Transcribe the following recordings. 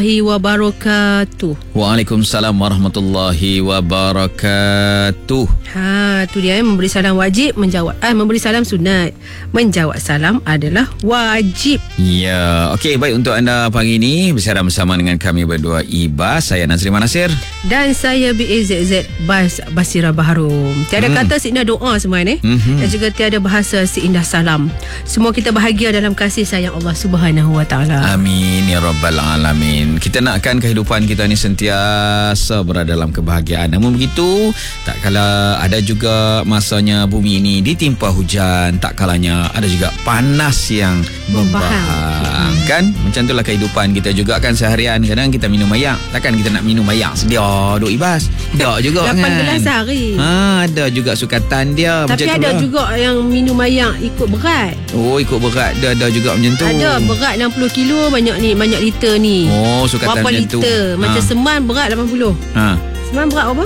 Wabarakatuh. Waalaikumsalam warahmatullahi wabarakatuh. Tu dia, memberi salam wajib, memberi salam sunat. Menjawab salam adalah wajib. Ya, okey, baik, untuk anda pagi ini bersama dengan kami berdua, Ibas, saya Nazriman Nasir dan saya BAZZ Basira Baharum. Tiada kata seindah doa semua ni, dan juga tiada bahasa seindah salam. Semua kita bahagia dalam kasih sayang Allah Subhanahu Wa Taala. Amin ya rabbal alamin. Kita nakkan kehidupan kita ni sentiasa berada dalam kebahagiaan. Namun begitu, tak kala ada juga masanya bumi ini ditimpa hujan, tak kalanya ada juga panas yang membahang. Kan? Macam itulah kehidupan kita juga kan seharian. Kadang kita minum air, takkan kita nak minum air sedia duk Ibas. Tak juga 8 kan. 8 gelas sehari. Ada juga sukatan dia. Tapi macam ada tu juga yang minum air ikut berat. Oh, ikut berat. Ada juga macam tu. Ada berat 60 kilo, banyak liter ni. Oh, sukatan berapa macam tu. liter? Macam seman berat 80. Seman berat apa?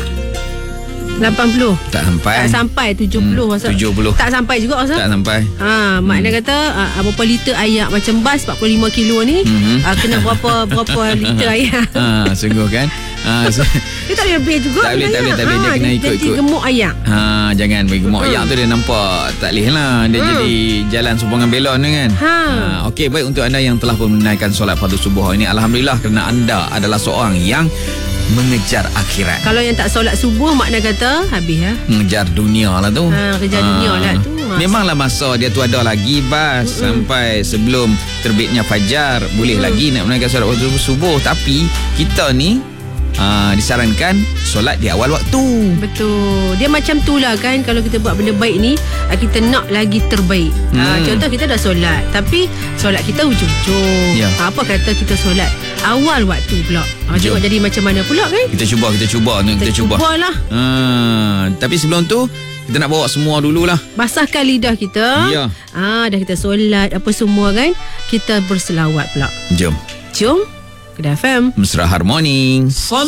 80. Tak sampai. Tak sampai 70 rasa. 70. Tak sampai juga rasa. Tak sampai. Maknanya kata berapa liter air macam bas 45 kilo ni, kena berapa liter air. Sungguh kan? Dia tak boleh lebih juga. Tak boleh. Dia kena ikut. Jadi gemuk air. Jangan bagi gemuk air tu, dia nampak tak leh lah. Dia jadi jalan sumbangan belon tu kan. Okey, baik, untuk anda yang telah menunaikan solat fardu subuh ini, alhamdulillah, kerana anda adalah seorang yang mengejar akhirat. Kalau yang tak solat subuh, makna kata habis ya. Mengejar dunia lah tu. Kejar dunia lah tu. Memanglah masa dia tu ada lagi, Bas, sampai sebelum terbitnya fajar boleh lagi nak menunaikan solat fardu subuh. Tapi kita ni disarankan solat di awal waktu. Betul. Dia macam tu lah kan. Kalau kita buat benda baik ni, kita nak lagi terbaik. Contoh, kita dah solat, tapi solat kita hujung-hujung. Apa kata kita solat awal waktu pula? Tengok jadi macam mana pula kan. Kita cuba lah. Tapi sebelum tu, kita nak bawa semua dululah. Basahkan lidah kita. Dah kita solat apa semua kan, kita berselawat pula. Jom Kedah FM Mesra Harmoni.